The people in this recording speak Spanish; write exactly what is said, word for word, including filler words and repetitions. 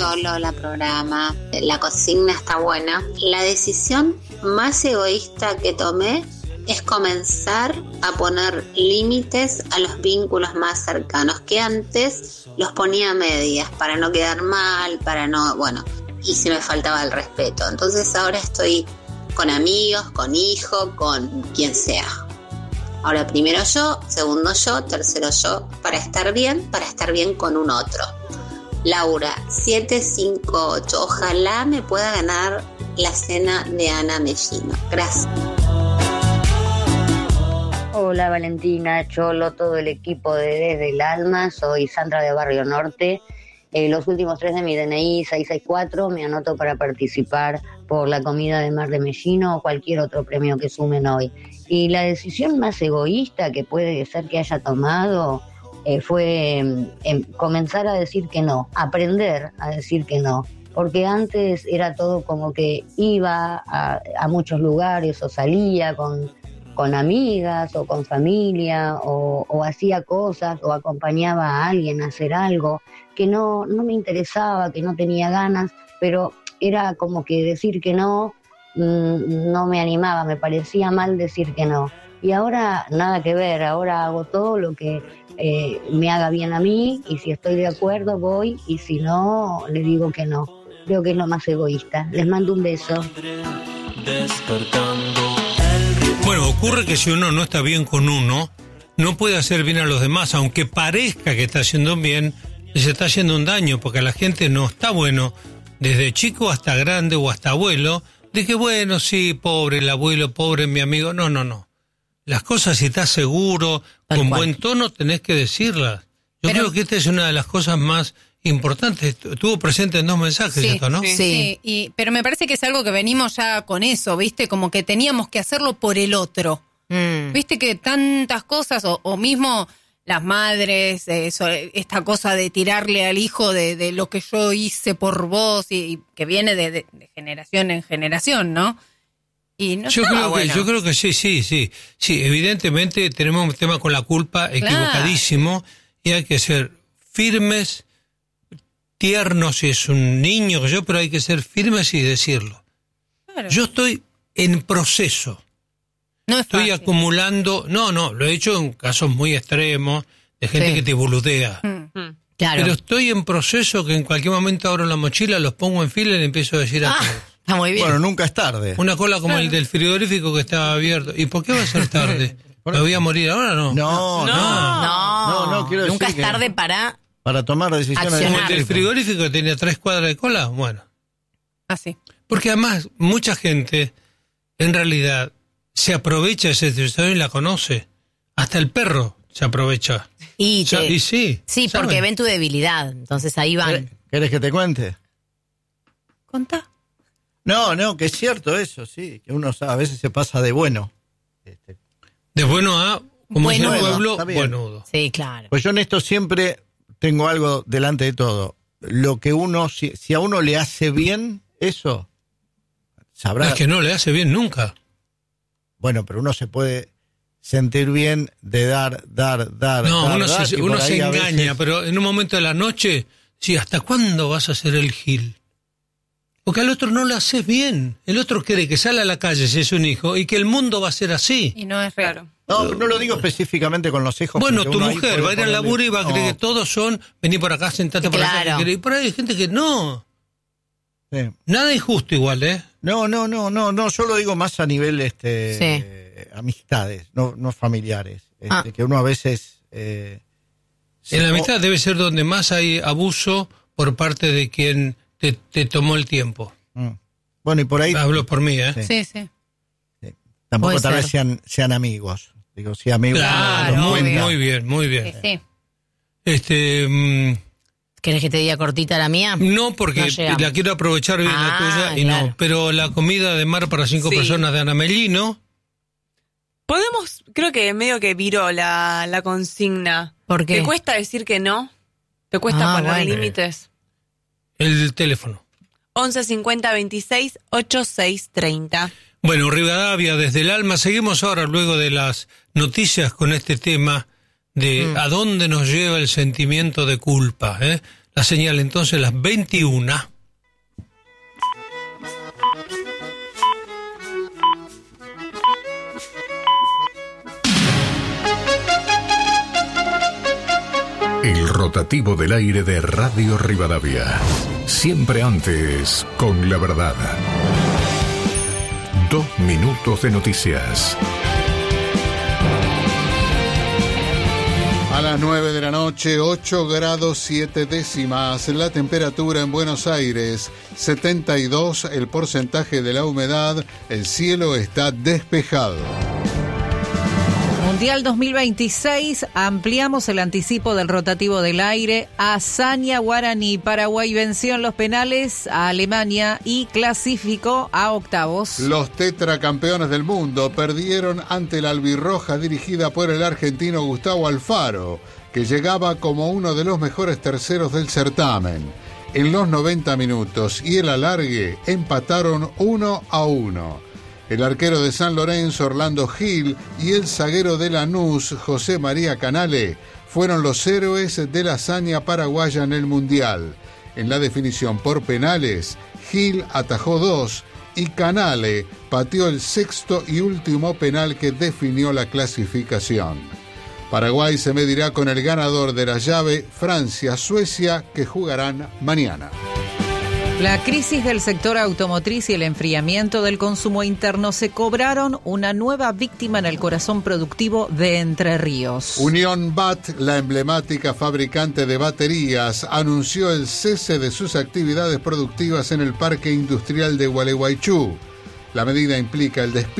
Cholo, la programa, la consigna está buena. La decisión más egoísta que tomé es comenzar a poner límites a los vínculos más cercanos, que antes los ponía a medias para no quedar mal, para no, bueno, y se me faltaba el respeto. Entonces ahora estoy con amigos, con hijos, con quien sea. Ahora primero yo, segundo yo, tercero yo, para estar bien, para estar bien con un otro. Laura, siete cinco ocho, ojalá me pueda ganar la cena de Ana Mellino. Gracias. Hola Valentina, Cholo, todo el equipo de Desde el Alma, soy Sandra de Barrio Norte. Eh, los últimos tres de mi D N I, seiscientos sesenta y cuatro, me anoto para participar por la comida de Mar de Mellino o cualquier otro premio que sumen hoy. Y la decisión más egoísta que puede ser que haya tomado eh, fue eh, comenzar a decir que no, aprender a decir que no. Porque antes era todo como que iba a, a muchos lugares o salía con... con amigas o con familia o, o hacía cosas o acompañaba a alguien a hacer algo que no, no me interesaba, que no tenía ganas, pero era como que decir que no, mmm, no me animaba, me parecía mal decir que no. Y ahora nada que ver, ahora hago todo lo que eh, me haga bien a mí y si estoy de acuerdo voy y si no, le digo que no. Creo que es lo más egoísta. Les mando un beso. Bueno, ocurre que si uno no está bien con uno, no puede hacer bien a los demás, aunque parezca que está haciendo bien, se está haciendo un daño, porque a la gente no está bueno, desde chico hasta grande o hasta abuelo, de que bueno, sí, pobre el abuelo, pobre mi amigo, no, no, no. Las cosas, si estás seguro, Tal con cual. Buen tono, tenés que decirlas. Yo Pero... creo que esta es una de las cosas más importantes. Estuvo presente en dos mensajes sí, esto, ¿no? Sí, sí. Y, pero me parece que es algo que venimos ya con eso, ¿viste? Como que teníamos que hacerlo por el otro. Mm. ¿Viste que tantas cosas, o, o mismo las madres, eso, esta cosa de tirarle al hijo de, de lo que yo hice por vos, y, y que viene de, de, de generación en generación, ¿no? Y no yo, creo bueno. que, yo creo que sí, sí, sí. Sí, evidentemente tenemos un tema con la culpa equivocadísimo, claro. Y hay que ser firmes, tierno si es un niño que yo, pero hay que ser firmes y decirlo. Claro. Yo estoy en proceso. No es estoy fácil. acumulando, no, no, lo he hecho en casos muy extremos, de gente sí. que te boludea. Mm. Mm. Claro. Pero estoy en proceso que en cualquier momento abro la mochila, los pongo en fila y le empiezo a decir a ah, todos. Está muy bien. Bueno, nunca es tarde. Una cola como claro. el del frigorífico que estaba abierto. ¿Y por qué va a ser tarde? ¿Me voy a morir ahora o no? No, no, no, no, no, no quiero nunca decir es tarde que... para... Para tomar decisiones. Como el del frigorífico que tenía tres cuadras de cola, bueno. Así. Porque además, mucha gente, en realidad, se aprovecha de esa situación y la conoce. Hasta el perro se aprovecha. Y, te... y sí. Sí, ¿saben? Porque ven tu debilidad, entonces ahí van. ¿Querés que te cuente? ¿Contá? No, no, que es cierto eso, sí. Que uno a veces se pasa de bueno. Este... De bueno a, como bueno, dice el pueblo, buenudo. Sí, claro. Pues yo en esto siempre... tengo algo delante de todo. Lo que uno, si, si a uno le hace bien, eso, sabrá. Es que no le hace bien nunca. Bueno, pero uno se puede sentir bien de dar, dar, dar. No, dar, uno dar, se, uno se engaña, veces... pero en un momento de la noche, sí, ¿hasta cuándo vas a hacer el gil? Porque al otro no le haces bien. El otro cree que sale a la calle si es un hijo y que el mundo va a ser así. Y no es real. No, no lo digo específicamente con los hijos. Bueno, tu mujer va a ir al laburo y va a creer no. que todos son, vení por acá, sentate por claro. acá. Y por ahí hay gente que no. Sí. Nada injusto igual, ¿eh? No, no, no, no, no, yo lo digo más a nivel este sí. eh, amistades, no, no familiares. Este, ah. Que uno a veces... Eh, en la amistad debe ser donde más hay abuso por parte de quien te, te tomó el tiempo. Mm. Bueno, y por ahí... Hablo por mí, ¿eh? Sí, sí. sí. sí. Tampoco tal ser. vez sean, sean amigos. Digo, sí, amigos. Claro, no, muy, muy bien, muy bien. Sí, sí. Este... Mmm, ¿Querés que te diga cortita la mía? No, porque no la quiero aprovechar bien ah, la tuya y claro. no. Pero la comida de mar para cinco sí. personas de Ana Mellino. Podemos, creo que medio que viró la, la consigna. ¿Por qué? ¿Te cuesta decir que no? ¿Te cuesta ah, poner bueno. límites? El teléfono. once cincuenta veintiséis ochenta y seis treinta. Bueno, Rivadavia, desde el alma. Seguimos ahora luego de las noticias con este tema de mm. a dónde nos lleva el sentimiento de culpa, ¿eh? la señal entonces las veintiuna. El rotativo del aire de Radio Rivadavia. Siempre antes con la verdad. Dos minutos de noticias. A las nueve de la noche, ocho grados siete décimas. La temperatura en Buenos Aires, setenta y dos el porcentaje de la humedad. El cielo está despejado. Mundial dos mil veintiséis, ampliamos el anticipo del rotativo del aire. Hazaña Guaraní. Paraguay venció en los penales a Alemania y clasificó a octavos. Los tetracampeones del mundo perdieron ante la albirroja dirigida por el argentino Gustavo Alfaro, que llegaba como uno de los mejores terceros del certamen. En los noventa minutos y el alargue empataron uno a uno. El arquero de San Lorenzo, Orlando Gil, y el zaguero de Lanús, José María Canale, fueron los héroes de la hazaña paraguaya en el Mundial. En la definición por penales, Gil atajó dos y Canale pateó el sexto y último penal que definió la clasificación. Paraguay se medirá con el ganador de la llave Francia-Suecia, que jugarán mañana. La crisis del sector automotriz y el enfriamiento del consumo interno se cobraron una nueva víctima en el corazón productivo de Entre Ríos. Unión B A T, la emblemática fabricante de baterías, anunció el cese de sus actividades productivas en el Parque Industrial de Gualeguaychú. La medida implica el despido